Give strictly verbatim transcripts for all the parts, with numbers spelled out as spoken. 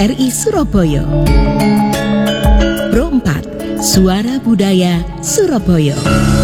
R I Surabaya. Pro empat, Suara Budaya Surabaya.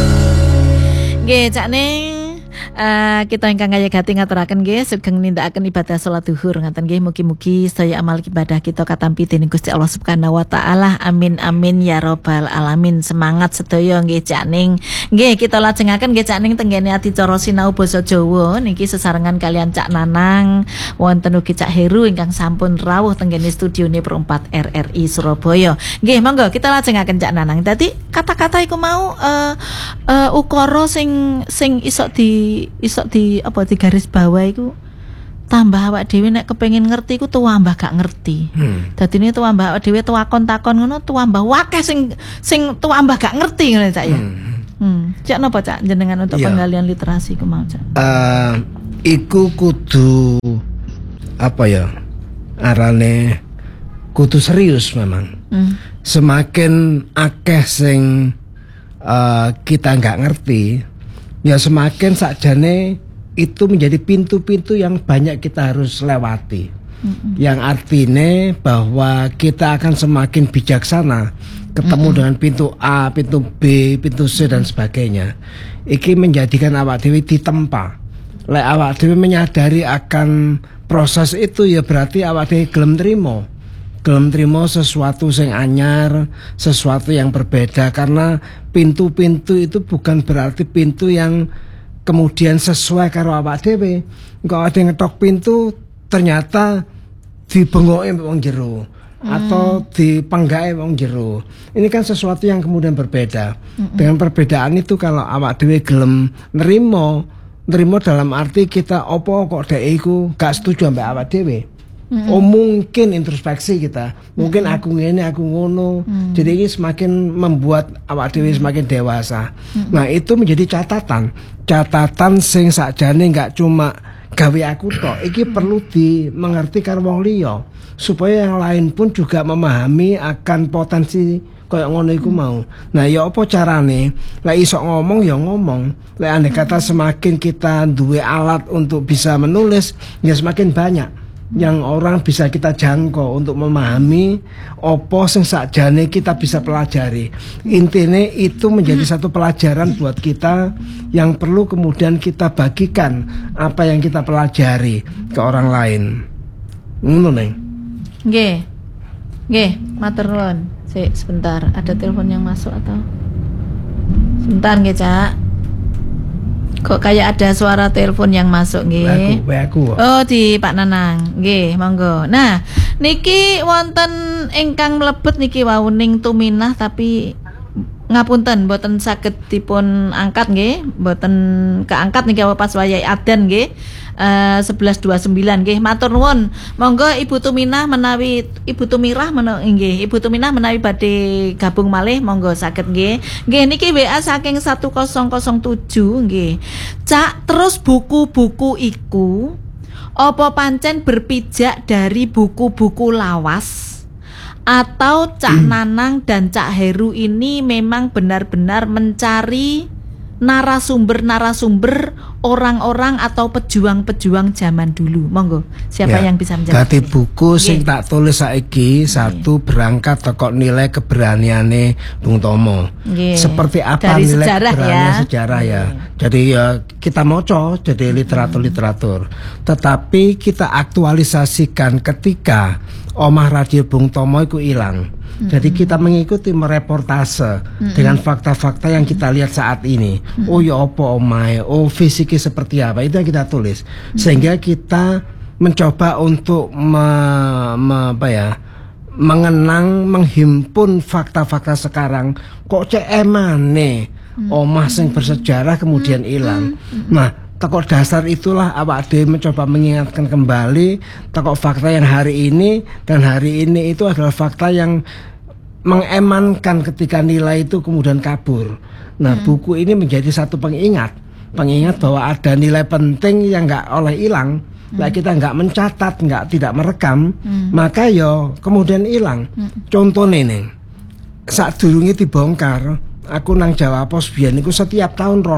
Nggih, Cak Ning, uh, kita ingkang kaya gati ngaturaken nggih sugeng nindakaken ibadah salat zuhur ngaten nggih, mugi-mugi sedaya amal ibadah kita katampi dening Gusti Allah Subhanahu wa taala. Amin amin ya rabbal alamin. Semangat sedaya nggih, Cak Ning. Nggih, kita lajengaken nggih, Cak Ning tenggene adicara sinau basa Jawa niki sesarengan kalian Cak Nanang, wonten ugi Cak Heru ingkang sampun rawuh tenggene studione Pro empat R R I Surabaya. Nggih, monggo kita lajengaken Cak Nanang. Dadi kata-kata iku mau uh, uh, ukara sing sing iso di iso di apa di garis bawah iku tambah awak dhewe nek kepengin ngerti iku tuwambah gak ngerti. Hmm. Dadine tuwambah awak dhewe tuwakon takon ngono tuwambah wakeh sing sing tuwambah gak ngerti ngono Cak ya. Hmm. Hmm. Cak napa Cak jenengan untuk ya. Penggalian literasi ku mau Cak? Uh, iku kudu apa ya? Arane kudu serius memang. Hmm. Semakin akeh sing uh, kita nggak ngerti, ya semakin sakjane itu menjadi pintu-pintu yang banyak kita harus lewati. Mm-hmm. Yang artinya bahwa kita akan semakin bijaksana ketemu mm-hmm. dengan pintu A, pintu B, pintu C dan sebagainya. Iki menjadikan awak dewi ditempa. Lek awak dewi menyadari akan proses itu, ya berarti awak dewi gelem trimo. Gelem trimo sesuatu sing anyar, sesuatu yang berbeda, karena pintu-pintu itu bukan berarti pintu yang kemudian sesuai karo awak dhewe. Engko ada ngetok pintu ternyata dibengoke wong jero hmm. atau dipenggake wong jero. Ini kan sesuatu yang kemudian berbeda. Hmm. Dengan perbedaan itu kalau awak dhewe gelem nerimo, nerimo dalam arti kita opo kok dhek iku gak setuju ambek awak dhewe. Mm-hmm. Oh mungkin introspeksi kita, mungkin mm-hmm. aku ngene aku ngono, mm-hmm. jadi ini semakin membuat awak dhewe semakin dewasa. Mm-hmm. Nah itu menjadi catatan, catatan sing sakjane nggak cuma gawe aku tok, iki mm-hmm. perlu dimengerti karo wong liya supaya yang lain pun juga memahami akan potensi kayak ngono iku mau. Nah ya apa carane? Lek iso ngomong ya ngomong. Lek andai kata semakin kita duwe alat untuk bisa menulis, ya semakin banyak yang orang bisa kita jangkau untuk memahami opo sing sakjane kita bisa pelajari. Intine itu menjadi satu pelajaran buat kita yang perlu kemudian kita bagikan apa yang kita pelajari ke orang lain. Ngono Neng. Nggih. Nggih, matur nuwun. Sik sebentar, ada telepon yang masuk atau? Sebentar nggih, Cak. Kok kayak ada suara telepon yang masuk nggih. Aku, aku. Oh, di Pak Nanang. Nggih, monggo. Nah, niki wonten ingkang mlebet niki wauning tuminah tapi ngapunten mboten saged dipun angkat nggih, mboten keangkat niki pas wayahe adzan nggih. Uh, sebelas dua puluh sembilan nggih, matur nuwun. Monggo Ibu Tuminah menawi Ibu Tumirah menawi nggih, Ibu Tuminah menawi badhe gabung malih monggo saged nggih. Nggih niki W A saking satu nol nol tujuh nggih. Cak, terus buku-buku iku apa pancen berpijak dari buku-buku lawas atau Cak Nanang dan Cak Heru ini memang benar-benar mencari narasumber-narasumber orang-orang atau pejuang-pejuang zaman dulu. Monggo, siapa ya, yang bisa menjawab? Dadi buku sing tak tulis saiki satu berangkat teko nilai keberaniane Bung Tomo. Nggih. Seperti apa dari nilai sejarah keberanian ya? Sejarah ya. Jadi ya kita moco jadi literatur-literatur. Tetapi kita aktualisasikan ketika Omah Radio Bung Tomo itu hilang. Mm-hmm. Jadi kita mengikuti mereportase mm-hmm. dengan fakta-fakta yang kita lihat saat ini. Mm-hmm. Oh ya apa omae, oh fisiknya seperti apa, itu yang kita tulis. Mm-hmm. Sehingga kita mencoba untuk me, me, apa ya, mengenang, menghimpun fakta-fakta sekarang. Kok cek emane mm-hmm. omah sing bersejarah kemudian hilang. Mm-hmm. Nah tekok dasar itulah awak dhewe mencoba mengingatkan kembali tekok fakta yang hari ini, dan hari ini itu adalah fakta yang mengemankan ketika nilai itu kemudian kabur. Nah hmm. buku ini menjadi satu pengingat, pengingat bahwa ada nilai penting yang nggak oleh hilang. Hmm. Nah kita nggak mencatat, nggak tidak merekam, hmm. maka yo kemudian hilang. Hmm. Contohnya nih, saat durungnya dibongkar, aku nang Jawa Pos biyen niku setiap tahun rono.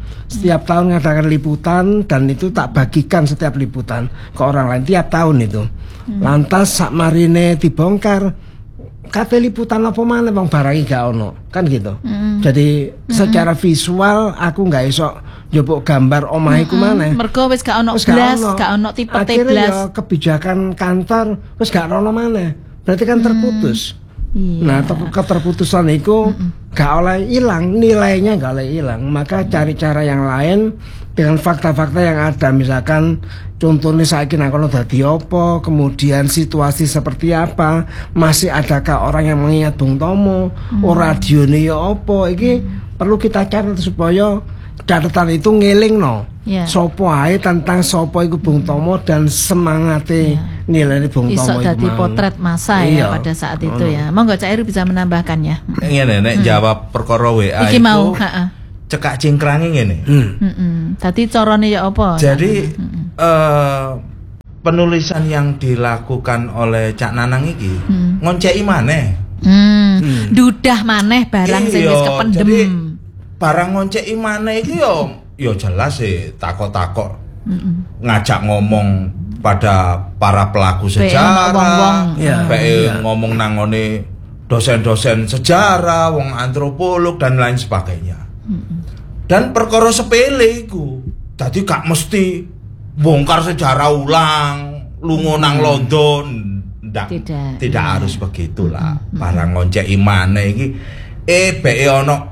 Setiap tahun ngadakan liputan dan itu tak bagikan setiap liputan ke orang lain tiap tahun itu. Hmm. Lantas sak marine dibongkar, kate liputan apa mana bang barangi gak ono kan gitu. Hmm. Jadi hmm. secara visual aku nggak iso njupuk gambar omahe ku maneh. Mergo wis gak ono blas, gak ono tipe blas. Ya kebijakan kantor wis gak ono maneh. Berarti kan terputus. Hmm. Iya. Nah, keterputusan itu mm-mm. gak oleh hilang, nilainya gak oleh hilang. Maka cari cara yang lain dengan fakta-fakta yang ada. Misalkan contohnya saiki nang kono dadi apa, kemudian situasi seperti apa, masih adakah orang yang mengingat Bung Tomo, mm. o radione ya apa, iki mm. perlu kita catat supaya catatan itu ngeling no. Yeah. Sopo ae tentang sopo iku Bung Tomo dan semangate yeah. nilai Bung Tomo. Iso dadi potret masa ya pada saat itu oh. ya. Monggo Cak Heru bisa menambahkan ya. Ngene nek hmm. jawab perkara W A iki itu mau, heeh. Cekak cingkrange ngene. Hmm. Heeh. Dadi carane ya apa? Jadi hmm. uh, penulisan yang dilakukan oleh Cak Nanang iki hmm. ngonceki maneh. Hmm. hmm. Dudah maneh barang sing wis kependem. Jadi, barang ngonceki maneh iki yo ya jelas sih takok-takok mm-mm. ngajak ngomong pada para pelaku sejarah, ya, ya. ngomong nangone dosen-dosen sejarah, wong antropolog dan lain sebagainya. Mm-mm. Dan perkara sepele iku. Dadi gak mesti bongkar sejarah ulang, lunga nang London. Ndak, tidak, tidak ya. harus begitulah. Mm-hmm. Barang ngonceki maneh iki eh beke ono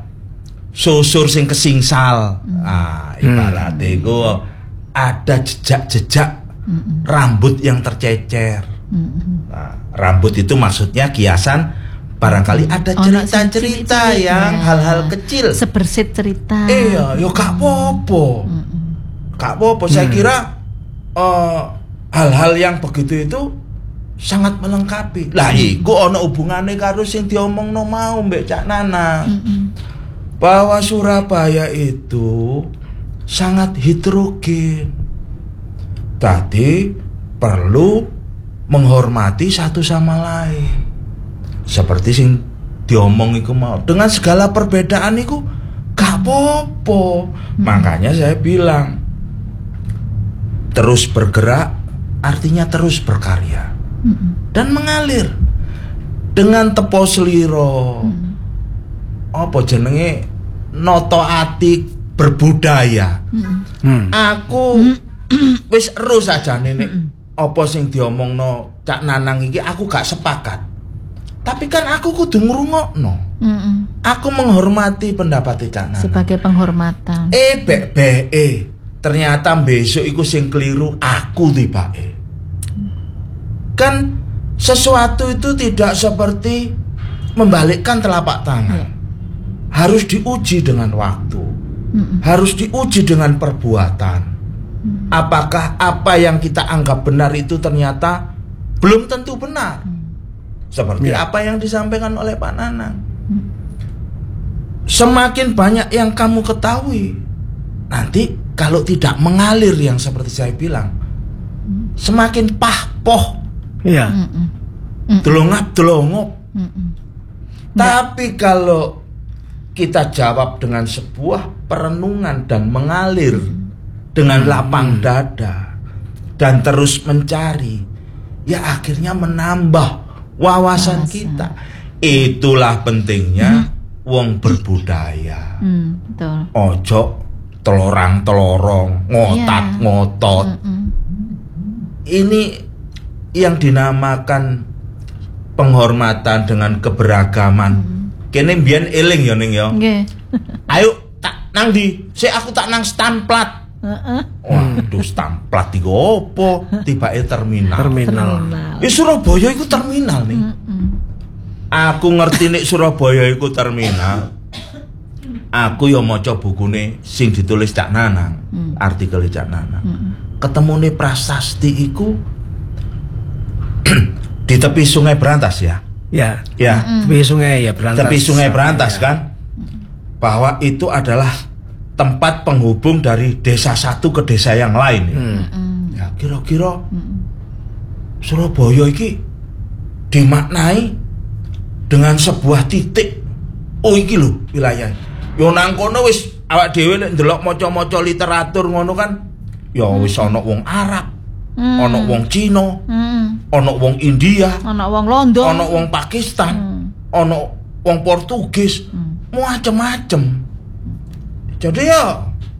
susur sing kesingsal. Mm. Ah, ibaratnya itu ada jejak-jejak mm-mm. rambut yang tercecer. Mm-mm. Nah, rambut itu maksudnya kiasan barangkali ada cerita-cerita yang hal-hal kecil. Sebersit cerita. Iya, yo gak apa-apa. Gak apa-apa. Saya kira uh, hal-hal yang begitu itu sangat melengkapi. Lah iku ana hubungane karo sing diomongno mau mbek Cak Nana. Mm-mm. Bahwa Surabaya itu sangat heterogen. Tadi perlu menghormati satu sama lain. Seperti sing diomong iku mau. Dengan segala perbedaan iku gak apa-apa. Hmm. Makanya saya bilang terus bergerak artinya terus berkarya. Hmm. Dan mengalir dengan tepo sliro. Hmm. Apa jenenge noto ati berbudaya. Hmm. Aku hmm. wis ero sajane nek hmm. apa sing diomongno Cak Nanang iki aku gak sepakat. Tapi kan aku kudu ngrungokno. Hmm. Aku menghormati pendapat Cak Nanang. Sebagai penghormatan. Eh bek beke. Ternyata besok iku sing keliru aku tibake. Kan sesuatu itu tidak seperti membalikkan telapak tangan. Yeah. Harus diuji dengan waktu, mm-mm. harus diuji dengan perbuatan. Mm. Apakah apa yang kita anggap benar itu ternyata belum tentu benar, mm. seperti ya. apa yang disampaikan oleh Pak Nanang. Mm. Semakin banyak yang kamu ketahui, nanti kalau tidak mengalir yang seperti saya bilang, mm. semakin pahpoh, ya, delongap delongop. Tapi kalau kita jawab dengan sebuah perenungan dan mengalir dengan lapang dada dan terus mencari, ya akhirnya menambah wawasan Wawasan. kita. Itulah pentingnya hmm. wong berbudaya. Hmm, betul. Ojo telorang-telorong, ngotat-ngotot. Yeah. Mm-mm. Ini yang dinamakan penghormatan dengan keberagaman. Hmm. Kene mbiyen eling ya ning ya. Nggih. Ayo tak nang ndi? Sik aku tak nang Stamplat. Heeh. Waduh, Stamplat iku opo? Tibake terminal. Terminal. Ya Surabaya iku terminal nih. Mm-mm. Aku ngerti nek Surabaya iku terminal. Aku yo maca bukune sing ditulis Cak Nanang, mm. artikel Cak Nanang. Mm. Ketemune prasasti iku di tepi Sungai Brantas ya. Ya, ya. Mm. Tepi sungai ya Brantas. Tepi Sungai Brantas ya. Kan, bahwa itu adalah tempat penghubung dari desa satu ke desa yang lain. Mm. Ya, kira-kira mm. Surabaya iki dimaknai dengan sebuah titik. Oh iki lho wilayah. Yo nang kono wis awak dhewe nek ndelok maca-maca literatur ngono kan ya wis ana wong Arab, hmm. ana wong Cina, hmm. ana wong India, ana wong Londo, ana wong Pakistan, hmm. ana wong Portugis, hmm. macem-macem. Jadi ya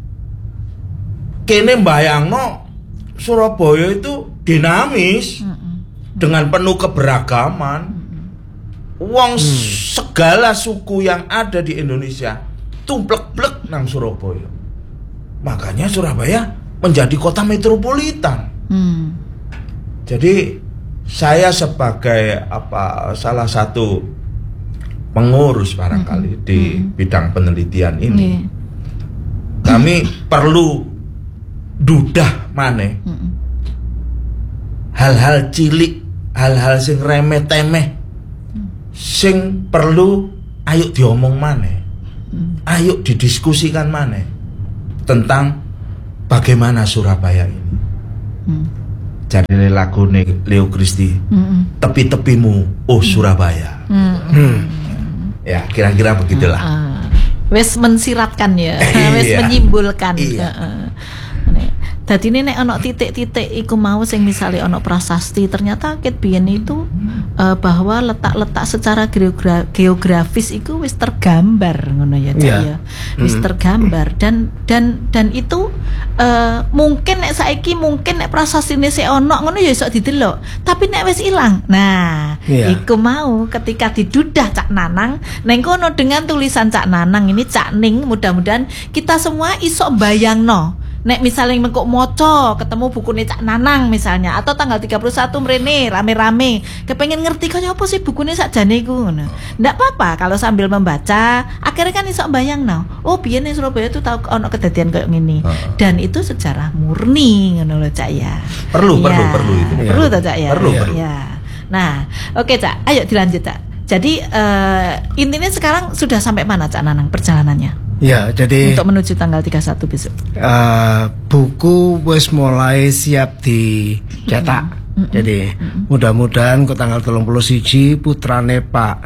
kene mbayangno Surabaya itu dinamis hmm. dengan penuh keberagaman. Wong hmm. segala suku yang ada di Indonesia tumplek-plek nang Surabaya. Makanya Surabaya menjadi kota metropolitan. Hmm. Jadi saya sebagai apa salah satu pengurus barangkali hmm. di hmm. bidang penelitian ini, hmm. kami perlu dudah maneh hmm. hal-hal cilik, hal-hal sing remeh temeh, hmm. sing perlu ayo diomong maneh. Ayo didiskusikan maneh tentang bagaimana Surabaya ini. Hmm. Jadi lagu Leo Christie, hmm. tepi-tepimu, oh Surabaya. Hmm. Hmm. Ya kira-kira begitulah. Hmm. Wes mensiratkan ya, wes iya. menyimpulkan. Iya. Dadi ini nek ana titik-titik iku mau sing misale ana prasasti ternyata ket biyen itu uh, bahwa letak-letak secara geogra- geografis iku wis tergambar ngono ya Cak yeah. ya. Wis mm. tergambar dan dan dan itu uh, mungkin nek saiki mungkin nek prasastine sik ana ngono ya iso didelok. Tapi nek wis ilang. Nah, yeah. iku mau ketika didudah Cak Nanang neng kono dengan tulisan Cak Nanang ini Cak Ning mudah-mudahan kita semua iso bayangno. Nek misalnya mengkok moco ketemu bukunya Cak Nanang misalnya atau tanggal tiga puluh satu mrene rame-rame kepengen ngerti kaya apa sih bukunya sakjane iku ngono. Ndak apa-apa kalau sambil membaca akhirnya kan iso mbayangno. Oh biyen ning Surabaya itu tau ono kedadian kayak gini. Uh-huh. Dan itu sejarah murni ngono lho Cak ya. Perlu ya. perlu perlu itu. Perlu ta Cak ya. Perlu perlu. Ya. Nah, oke Cak, ayo dilanjut Cak. Jadi uh, intinya sekarang sudah sampai mana Cak Nanang perjalanannya? Ya, jadi untuk menuju tanggal tiga puluh satu besok. Uh, buku wis mulai siap dicetak. Mm-hmm. Jadi mm-hmm. mudah-mudahan ke tanggal tiga puluh satu putrane Pak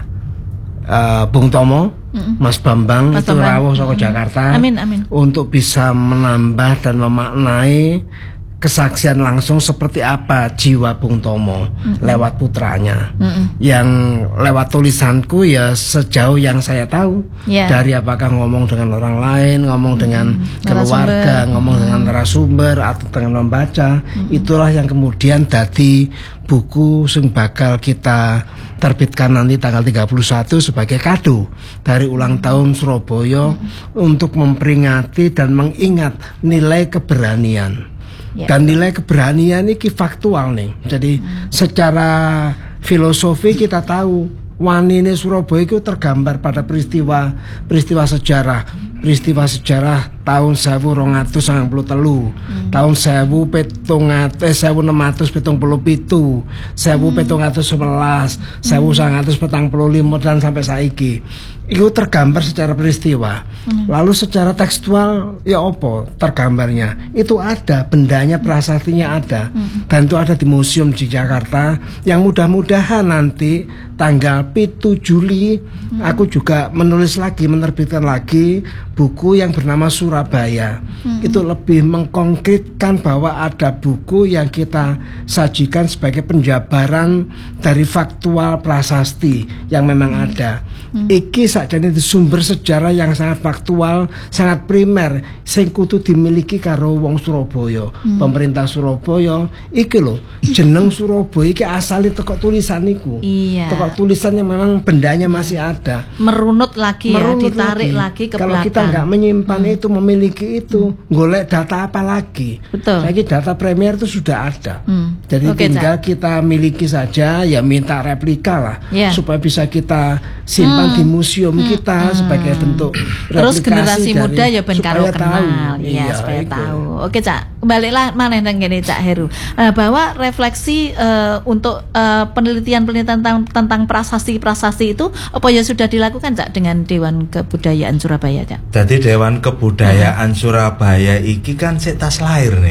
uh, Bung Tomo, mm-hmm. Mas Bambang Mas itu Bambang. rawuh saka mm-hmm. Jakarta. Amin amin. Untuk bisa menambah dan memaknai kesaksian langsung seperti apa jiwa Bung Tomo mm-hmm. lewat putranya, mm-hmm. yang lewat tulisanku ya sejauh yang saya tahu yeah. dari apakah ngomong dengan orang lain, ngomong mm-hmm. dengan keluarga, ngomong mm-hmm. dengan narasumber atau dengan membaca, mm-hmm. itulah yang kemudian dadi buku sing bakal kita terbitkan nanti tanggal tiga puluh satu sebagai kado dari ulang tahun Surabaya mm-hmm. untuk memperingati dan mengingat nilai keberanian. Yeah. Dan nilai keberanian ini faktual nih. Jadi hmm. secara filosofi kita tahu wanine Surabaya itu tergambar pada peristiwa peristiwa sejarah, peristiwa sejarah tahun seribu dua ratus sembilan puluh tiga, hmm. tahun seribu enam ratus tujuh puluh tujuh, seribu tujuh ratus sebelas, seribu sembilan ratus empat puluh lima dan sampai saiki. Itu tergambar secara peristiwa. Hmm. Lalu secara tekstual ya opo tergambarnya? Itu ada, bendanya, prasastinya ada. Hmm. Dan itu ada di museum di Jakarta yang mudah-mudahan nanti tanggal pitu Juli hmm. aku juga menulis lagi, menerbitkan lagi buku yang bernama Surabaya. Hmm. Itu lebih mengkonkretkan bahwa ada buku yang kita sajikan sebagai penjabaran dari faktual prasasti yang memang hmm. ada. Hmm. Iki sakjane itu sumber sejarah yang sangat faktual, sangat primer sing kudu dimiliki karo wong Surabaya. Hmm. Pemerintah Surabaya iki lho, jeneng Surabaya iki asale teko tulisan niku. Iya. Teko tulisannya memang bendanya masih ada. Merunut lagi Merunut ya, ditarik lagi, lagi ke kalau belakang. Kita nggak menyimpan hmm. itu, memiliki itu, hmm. golek data apa lagi? Betul. Lagi data Premier itu sudah ada. Hmm. Jadi okay, tinggal Cak. kita miliki saja, ya minta replika lah, yeah. supaya bisa kita simpan hmm. di museum hmm. kita hmm. sebagai bentuk replikasi. Terus generasi dari, muda ya ben karo kenal, ya iya, supaya itu. tahu. Oke Cak, baliklah mana nang gini Cak Heru, uh, bahwa refleksi uh, untuk uh, penelitian-penelitian tentang, tentang prasasti-prasasti itu apa ya sudah dilakukan Cak dengan Dewan Kebudayaan Surabaya Cak? Jadi Dewan Kebudayaan hmm. Surabaya iki kan sik tas lahir nih.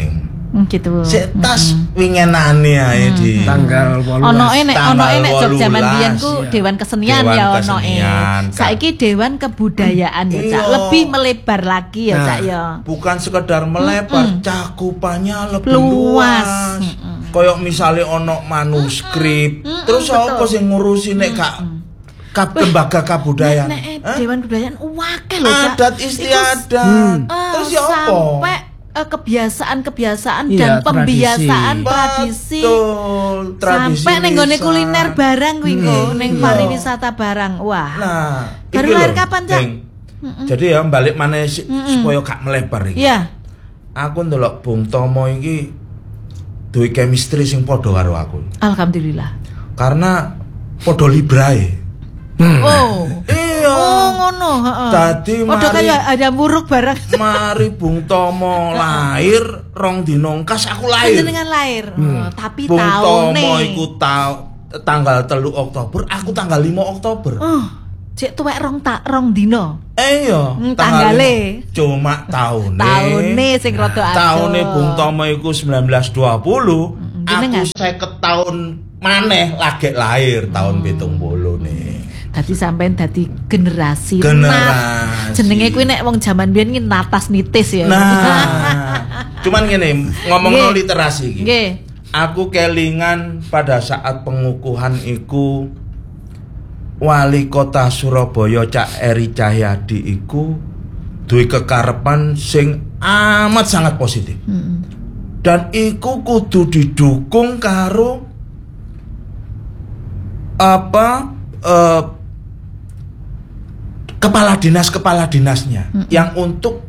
Hmm, gitu. Sik tas wingenane ae di tanggal wolulas. Ono nek ono Tanggal nek Jogja wolulas, Biyen ku iya. Dewan Kesenian Dewan ya ono Kesenian, Kak. Saiki Dewan Kebudayaan ya Cak, Iya. lebih melebar lagi ya Nah, Cak ya. bukan sekedar melebar, cakupannya lebih Luas. luas. Kayak misalnya ono manuskrip, terus apa sing ngurusi nek Kak kap lembaga kabudayaan? Nek nek Hah? Dewan Kebudayaan wakil lho Cak. Adat Iku istiadat. Eh, Terus ya apa? sampai eh, kebiasaan-kebiasaan Iya, dan tradisi. pembiasaan tradisi. Betul, tradisi. Sampai ning nggone lisan. kuliner barang kuwi engko, ning Iya. pariwisata barang. Wah. Nah, Baru iki lahir lho, kapan, Cak? Deng. Jadi ya balik mana supaya gak melebar iki. Iya. Aku ndelok Bung Tomo iki duwe chemistry sing padha karo aku. Alhamdulillah. Karena padha librae. Oh. Iya. Oh, ngono, heeh. Dadi Padha mari kaya ada muruk barang. mari Bung Tomo lahir rong dina kas aku lahir. Jenengan lahir. Oh, tapi Bung taune. Tomo iku ta tanggal telu Oktober, aku tanggal lima Oktober. Oh, cek tuwek rong tak rong dino. Eh iya, Hmm, tanggal tanggale. lima. Cuma tahune. Taune sing rada adoh. Tahune Bung Tomo iku sembilan belas dua puluh. jenengan. Aku seket tahun maneh lagi lahir tahun pitung puluh nih. Dadi sampean dadi generasi, Generasi. nat. Jenenge kuwi nek wong jaman biyen ki natas nitis ya. Nah, cuman gini, ngomong no Nggih. literasi iki. Nggih. Aku kelingan pada saat pengukuhan iku Wali Kota Surabaya Cak Eri Cahyadi iku duwe kekarepan sing amat sangat positif. Mm-mm. Dan iku kudu didukung karo apa eh, kepala dinas kepala dinasnya Mm-mm. yang untuk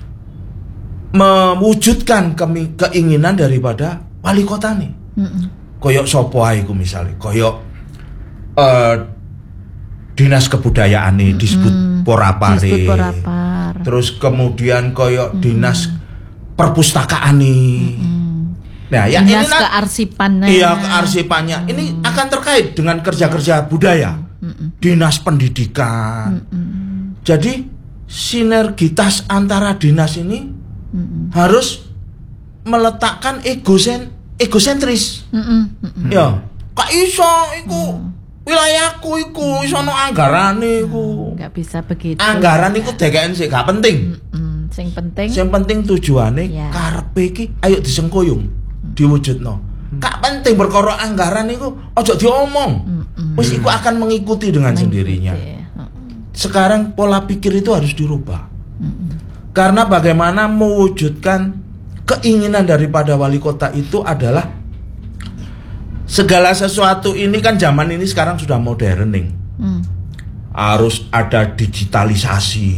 mewujudkan kemi- keinginan daripada wali kota nih. Mm-mm. Koyok sopo ae iku misale, koyok eh, dinas kebudayaan nih disebut Porapare. Disebut Porapar. Terus kemudian koyok dinas perpustakaan nih. Nah, ya Dinas ini nak- kearsipannya. Iya, kearsipannya. Ini akan terkait dengan kerja-kerja budaya. Dinas pendidikan. Jadi sinergitas antara dinas ini harus meletakkan egosen egosentris. Mm-mm, mm-mm. Ya, kak iso iku wilayahku iku iso no anggarane iku. Nggak bisa begitu. Anggaran iku dekekan sih gak penting. Mm, sing penting. Yang penting tujuannya Ya. karepe iki ayo disengkoyong, diwujudno. Gak penting perkara anggaran iku ojo diomong. Wis iku akan mengikuti dengan sendirinya. Sekarang pola pikir itu harus dirubah. Karena bagaimana mewujudkan keinginan daripada wali kota itu adalah segala sesuatu ini kan zaman ini sekarang sudah moderning. Mm. Harus ada digitalisasi.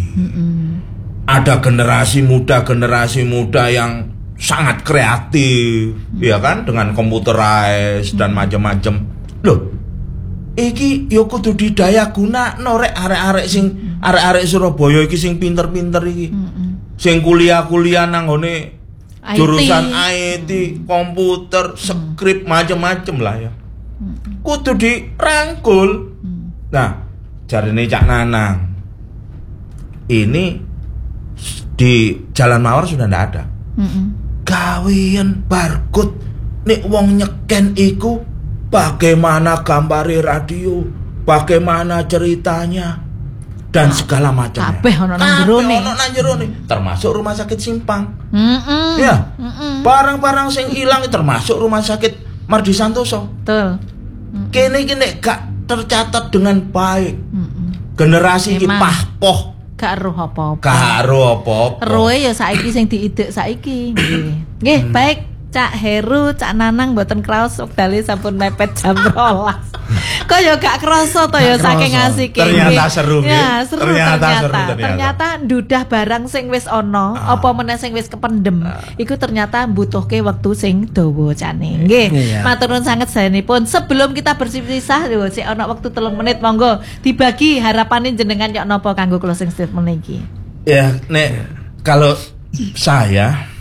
Ada generasi muda, generasi muda yang sangat kreatif, ya kan, dengan computerized dan macam-macam. Loh, iki yo kudu didaya guna norek arek-arek sing arek-arek Surabaya iki sing pinter-pinter iki. Sing kuliah-kuliah nang ngone I T. jurusan I T, komputer, skrip macam-macam lah ya. Kudu dirangkul. Nah, jarine Cak Nanang. Ini di Jalan Mawar sudah ndak ada. Mm-mm. Gawean barcode nek wong nyeken iku bagaimana gambare radio, bagaimana ceritanya dan segala macamnya. kabeh ono nang jerone. Kabeh ono nang jerone, termasuk rumah sakit Simpang. Mm-mm. Ya. Mm-mm. Barang-barang sing ilang termasuk rumah sakit Mardi Santoso. Betul. Kene iki nek gak tercatat dengan baik. Mm-mm. Generasi iki Memang. pahpoh Gak roh apa-apa. karo apa-apa. Roe ya saiki sing diidek saiki. Nggih. Nggih, baik. Cak Heru, Cak Nanang mboten kraos wektale sampun mepet jam rolas. Kok ya gak krasa to ya Gak saking krasa. asike. Ternyata Nggih. seru, nggih. Ya, seru Ternyata ternyata. seru, ternyata. Ternyata ndudah barang sing wis ana, apa meneh sing wis kependem. Iku ternyata mbutuhke wektu sing dawa Cane. Nggih. Iya. Matur nuwun sanget saenipun. Sebelum kita berpisah lho, sik ana wektu telung menit monggo dibagi harapanin jenengan yok napa kanggo closing statement iki. Ya, nek kalau saya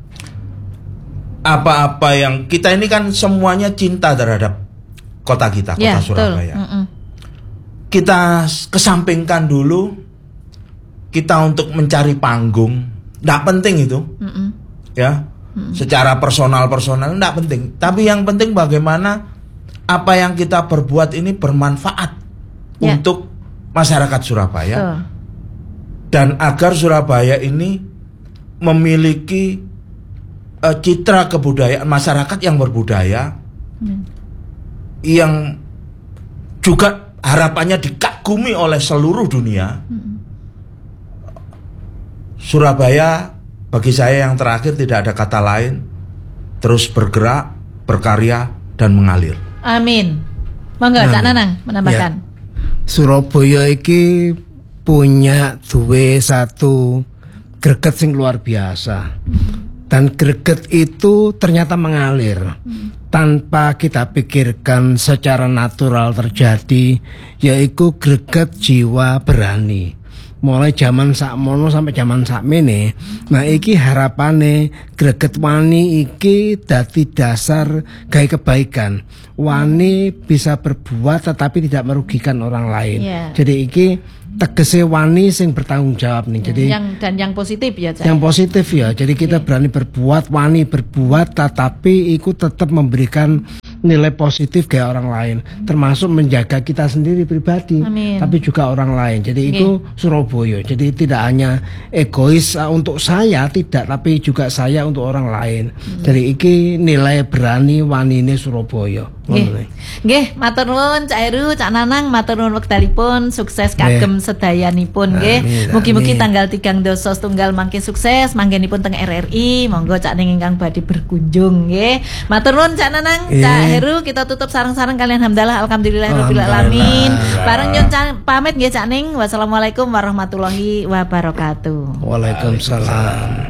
apa-apa yang kita ini kan semuanya cinta terhadap kota kita, kota Ya, Surabaya. betul. Mm-mm. Kita s- kesampingkan dulu kita untuk mencari panggung. Nggak penting itu, Mm-mm. ya. Hmm. Secara personal-personal enggak penting, tapi yang penting bagaimana apa yang kita berbuat ini bermanfaat ya. untuk masyarakat Surabaya. Betul. Dan agar Surabaya ini memiliki uh, citra kebudayaan masyarakat yang berbudaya, hmm. yang juga harapannya dikagumi oleh seluruh dunia. Hmm. Surabaya bagi saya yang terakhir tidak ada kata lain, terus bergerak, berkarya dan mengalir. Amin. Monggo Cak Nanang menambahkan. Ya. Surabaya iki punya duwe satu greget sing luar biasa. Dan greget itu ternyata mengalir. Hmm. Tanpa kita pikirkan secara natural terjadi, yaitu greget jiwa berani. Mulai zaman sakmono sampai zaman sakmene. Nah iki harapane greget wani iki dadi dasar gawe kebaikan. Wani bisa berbuat tetapi tidak merugikan orang lain. Yeah. Jadi iki tegese wani sing bertanggung jawab nih. Jadi yang dan yang positif ya, Cak. Yang positif ya. Jadi kita yeah. berani berbuat, wani berbuat tetapi iku tetap memberikan nilai positif ke orang lain, termasuk menjaga kita sendiri pribadi. Amin. Tapi juga orang lain. Jadi okay. itu Surabaya. Jadi tidak hanya egois uh, untuk saya, tidak, tapi juga saya untuk orang lain. Hmm. Jadi iki nilai berani wanine Surabaya. Nggih. Nggih, matur nuwun Cak Heru, Cak Nanang, matur nuwun wektalipun, sukses kagem yeah. sedayanipun nggih. Mugi-mugi tanggal tigang dasa setunggal mangke sukses manggenipun teng R R I. Monggo Cak Ning ingkang badhe berkunjung nggih. Matur nuwun Cak Nanang, yeah. Cak Heru, kita tutup sareng-sareng kalian hamdalah alhamdulillahirabbil alamin. Bareng nyun pamit nggih Cak Ning. Wassalamualaikum warahmatullahi wabarakatuh. Waalaikumsalam.